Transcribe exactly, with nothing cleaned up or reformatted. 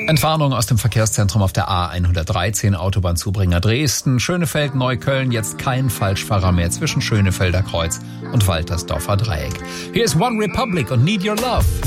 Entwarnung aus dem Verkehrszentrum auf der A hundertdreizehn, Autobahnzubringer Dresden. Schönefeld, Neukölln, jetzt kein Falschfahrer mehr zwischen Schönefelder Kreuz und Waltersdorfer Dreieck. Hier ist One Republic und Need Your Love.